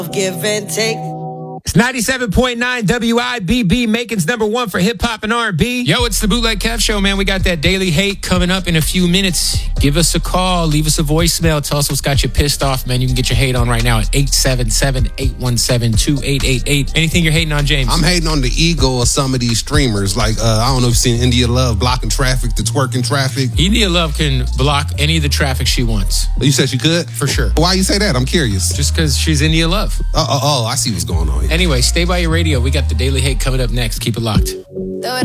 Give and take. It's 97.9 WIBB, Macon's number one for hip hop and R&B. Yo, it's the Bootleg Kev Show, man. We got that Daily Hate coming up in a few minutes. Give us a call, leave us a voicemail. Tell us what's got you pissed off, man. You can get your hate on right now at 877-817-2888. Anything you're hating on, James? I'm hating on the ego of some of these streamers. Like, I don't know if you've seen India Love blocking traffic, the twerking traffic. India Love can block any of the traffic she wants. You said she could? For sure. Why you say that? I'm curious. Just because she's India Love. Oh, I see what's going on here. Anyway, stay by your radio. We got the Daily Hate coming up next. Keep it locked.